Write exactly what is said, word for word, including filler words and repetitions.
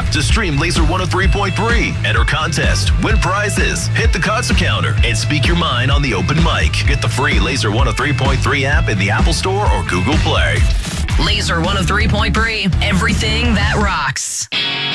to stream Laser one oh three point three. Enter contest, win prizes, hit the concert counter, and speak your mind on the open mic. Get the free Laser one oh three point three app in the Apple Store or Google Play. Laser one oh three point three, everything that rocks.